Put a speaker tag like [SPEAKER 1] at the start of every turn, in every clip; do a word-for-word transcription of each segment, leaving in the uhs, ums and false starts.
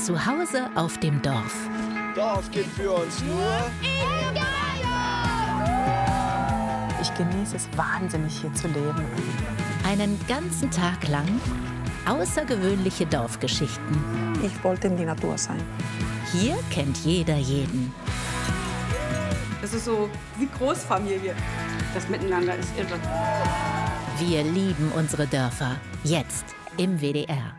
[SPEAKER 1] Zu Hause auf dem Dorf.
[SPEAKER 2] Dorf gibt für uns nur...
[SPEAKER 3] Ich genieße es wahnsinnig, hier zu leben.
[SPEAKER 1] Einen ganzen Tag lang außergewöhnliche Dorfgeschichten.
[SPEAKER 3] Ich wollte in die Natur sein.
[SPEAKER 1] Hier kennt jeder jeden.
[SPEAKER 4] Es ist so wie Großfamilie. Das Miteinander ist irre.
[SPEAKER 1] Wir lieben unsere Dörfer. Jetzt im W D R.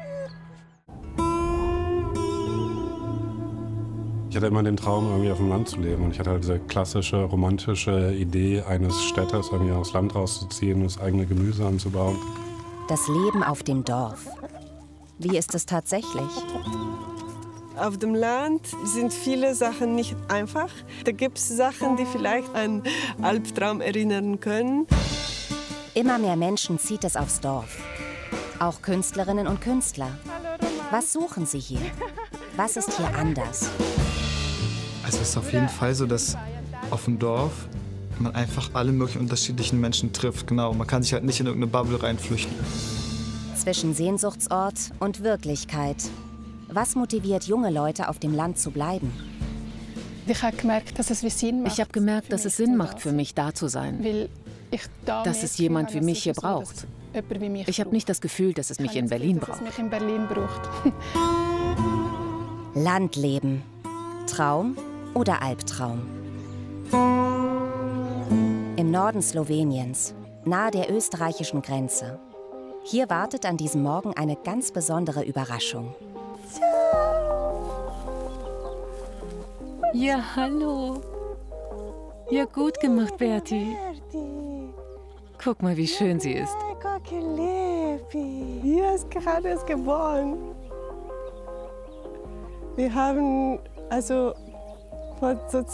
[SPEAKER 5] Ich hatte immer den Traum, irgendwie auf dem Land zu leben. Und ich hatte halt diese klassische, romantische Idee eines Städters, irgendwie aufs Land rauszuziehen, das eigene Gemüse anzubauen.
[SPEAKER 6] Das Leben auf dem Dorf. Wie ist es tatsächlich?
[SPEAKER 7] Auf dem Land sind viele Sachen nicht einfach. Da gibt es Sachen, die vielleicht an Albtraum erinnern können.
[SPEAKER 6] Immer mehr Menschen zieht es aufs Dorf. Auch Künstlerinnen und Künstler. Was suchen sie hier? Was ist hier anders?
[SPEAKER 8] Also es ist auf jeden Fall so, dass auf dem Dorf man einfach alle möglichen unterschiedlichen Menschen trifft. Genau, man kann sich halt nicht in irgendeine Bubble reinflüchten.
[SPEAKER 6] Zwischen Sehnsuchtsort und Wirklichkeit. Was motiviert junge Leute, auf dem Land zu bleiben?
[SPEAKER 9] Ich habe gemerkt, dass es wie Sinn macht.
[SPEAKER 10] Ich habe gemerkt, dass es Sinn macht, für mich da zu sein.
[SPEAKER 9] Weil ich da
[SPEAKER 10] dass es jemand wie mich hier braucht. Ich habe nicht das Gefühl, dass es mich in Berlin braucht.
[SPEAKER 9] Dass es mich in Berlin braucht.
[SPEAKER 6] Landleben. Traum oder Albtraum? Im Norden Sloweniens, nahe der österreichischen Grenze. Hier wartet an diesem Morgen eine ganz besondere Überraschung.
[SPEAKER 10] Ja, hallo. Ja, gut gemacht, Berti. Guck mal, wie schön sie ist.
[SPEAKER 7] Hier ist gerade erst geboren. Wir haben also vor so